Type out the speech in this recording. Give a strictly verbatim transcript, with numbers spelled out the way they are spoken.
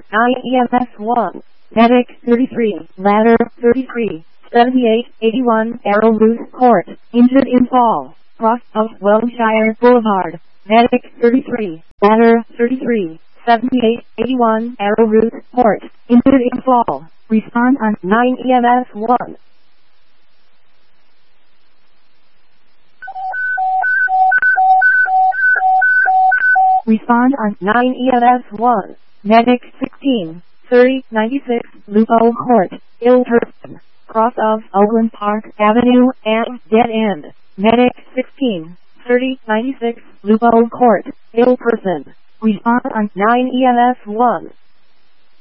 nine E M S one. Medic thirty-three. Ladder thirty-three. seventy-eight eighty-one Arrowroot Court. Injured in fall. Cross of Wiltshire Boulevard. Medic thirty-three. Ladder thirty-three. seventy-eight eighty-one Arrowroot Court. Injured in fall. Respond on nine E M S one. Respond on nine E M S one. Medic sixteen. thirty ninety-six Lupo Court. Ilterton. Cross of Oakland Park Avenue and Dead End. Medic sixteen. thirty ninety-six Lupo Court. Ill person. Respond on nine E M S one.